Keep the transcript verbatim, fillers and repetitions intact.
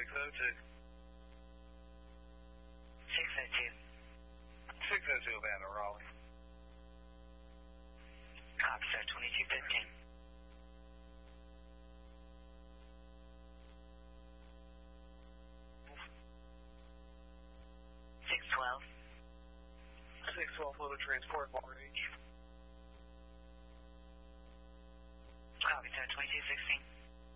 oh two. six oh two. six oh two, Havana, Raleigh. Copy, sir, twenty-two fifteen. six twelve. six twelve, motor transport, bar H. Copy, sir, twenty-two sixteen.